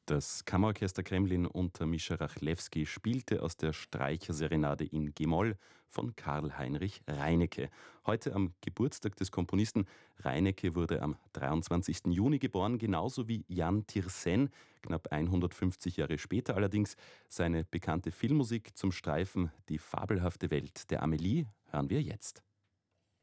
Das Kammerorchester Kremlin unter Mischa Rachlewski spielte aus der Streicherserenade in G-Moll von Karl Heinrich Reinecke. Heute am Geburtstag des Komponisten. Reinecke wurde am 23. Juni geboren, genauso wie Jan Tiersen, knapp 150 Jahre später allerdings. Seine bekannte Filmmusik zum Streifen Die fabelhafte Welt der Amelie hören wir jetzt.